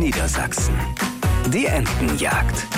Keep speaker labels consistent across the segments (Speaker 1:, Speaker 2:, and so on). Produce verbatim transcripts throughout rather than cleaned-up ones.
Speaker 1: Niedersachsen. Die Entenjagd.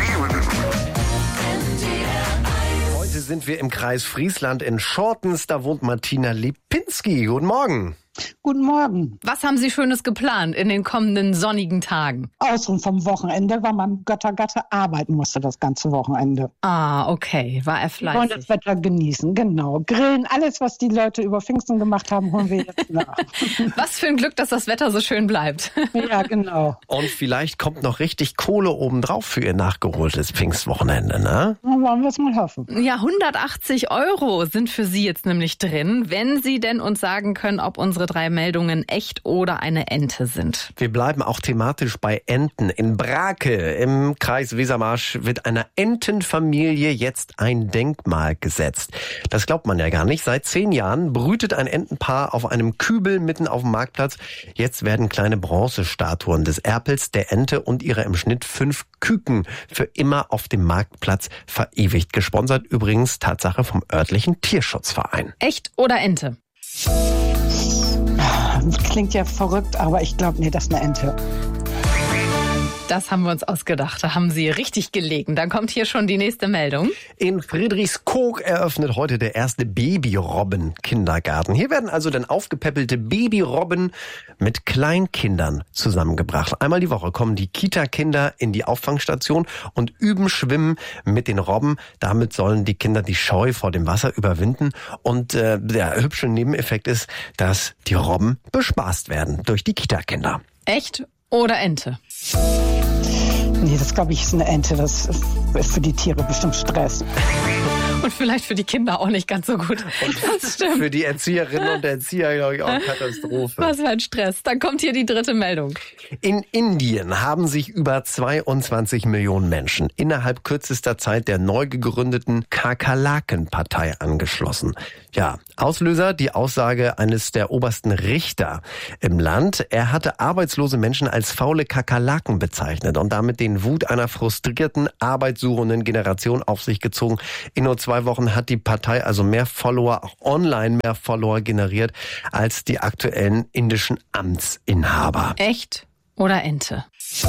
Speaker 2: Heute sind wir im Kreis Friesland in Schortens. Da wohnt Martina Lipinski. Guten Morgen.
Speaker 3: Guten Morgen.
Speaker 4: Was haben Sie Schönes geplant in den kommenden sonnigen Tagen?
Speaker 3: Ausruhen vom Wochenende, weil mein Göttergatte arbeiten musste das ganze Wochenende.
Speaker 4: Ah, okay. War er
Speaker 3: Wir wollen
Speaker 4: fleißig.
Speaker 3: das Wetter genießen, genau. Grillen, alles, was die Leute über Pfingsten gemacht haben, holen wir jetzt nach.
Speaker 4: Was für ein Glück, dass das Wetter so schön bleibt.
Speaker 3: Ja, genau.
Speaker 2: Und vielleicht kommt noch richtig Kohle obendrauf für Ihr nachgeholtes Pfingstwochenende, ne?
Speaker 3: Dann wollen wir es mal hoffen.
Speaker 4: Ja, hundertachtzig Euro sind für Sie jetzt nämlich drin, wenn Sie denn uns sagen können, ob unsere drei Meldungen echt oder eine Ente sind.
Speaker 2: Wir bleiben auch thematisch bei Enten. In Brake im Kreis Wesermarsch wird einer Entenfamilie jetzt ein Denkmal gesetzt. Das glaubt man ja gar nicht. Seit zehn Jahren brütet ein Entenpaar auf einem Kübel mitten auf dem Marktplatz. Jetzt werden kleine Bronzestatuen des Erpels, der Ente und ihrer im Schnitt fünf Küken für immer auf dem Marktplatz verewigt. Gesponsert übrigens Tatsache vom örtlichen Tierschutzverein.
Speaker 4: Echt oder Ente?
Speaker 3: Klingt ja verrückt, aber ich glaube, nee, das ist eine Ente.
Speaker 4: Das haben wir uns ausgedacht. Da haben Sie richtig gelegen. Dann kommt hier schon die nächste Meldung.
Speaker 2: In Friedrichskoog eröffnet heute der erste Babyrobben-Kindergarten. Hier werden also dann aufgepeppelte Babyrobben mit Kleinkindern zusammengebracht. Einmal die Woche kommen die Kita-Kinder in die Auffangstation und üben Schwimmen mit den Robben. Damit sollen die Kinder die Scheu vor dem Wasser überwinden. Und äh, der hübsche Nebeneffekt ist, dass die Robben bespaßt werden durch die Kita-Kinder.
Speaker 4: Echt oder Ente?
Speaker 3: Nee, das glaube ich ist eine Ente. Das ist für die Tiere bestimmt Stress.
Speaker 4: Und vielleicht für die Kinder auch nicht ganz so gut. Das stimmt.
Speaker 2: Für die Erzieherinnen und Erzieher, glaube ich, auch Katastrophe.
Speaker 4: Was für ein Stress. Dann kommt hier die dritte Meldung.
Speaker 2: In Indien haben sich über zweiundzwanzig Millionen Menschen innerhalb kürzester Zeit der neu gegründeten Kakerlaken-Partei angeschlossen. Ja, Auslöser die Aussage eines der obersten Richter im Land. Er hatte arbeitslose Menschen als faule Kakerlaken bezeichnet und damit den Wut einer frustrierten, arbeitssuchenden Generation auf sich gezogen. In nur zwei Wochen hat die Partei also mehr Follower, auch online mehr Follower generiert als die aktuellen indischen Amtsinhaber.
Speaker 4: Echt oder Ente?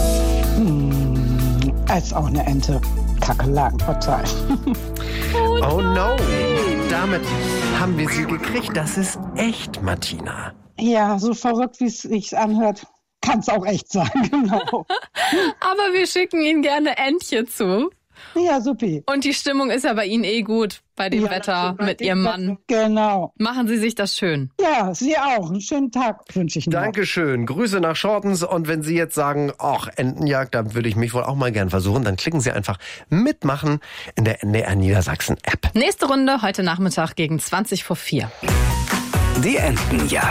Speaker 3: Hm, ist auch eine Ente. Kakerlakenpartei.
Speaker 2: Oh no! Damit haben wir sie gekriegt. Das ist echt, Martina.
Speaker 3: Ja, so verrückt, wie es sich anhört, kann es auch echt sein, genau.
Speaker 4: Aber wir schicken Ihnen gerne Entchen zu.
Speaker 3: Ja, supi.
Speaker 4: Und die Stimmung ist ja bei Ihnen eh gut, bei dem
Speaker 3: Ja,
Speaker 4: Wetter
Speaker 3: das-
Speaker 4: mit Ihrem Mann.
Speaker 3: Genau.
Speaker 4: Machen Sie sich das schön.
Speaker 3: Ja, Sie auch. Einen schönen Tag wünsche ich noch.
Speaker 2: Dankeschön. Grüße nach Schortens. Und wenn Sie jetzt sagen, ach, Entenjagd, da würde ich mich wohl auch mal gern versuchen, dann klicken Sie einfach mitmachen in der N D R Niedersachsen App.
Speaker 4: Nächste Runde heute Nachmittag gegen zwanzig vor vier.
Speaker 1: Die Entenjagd.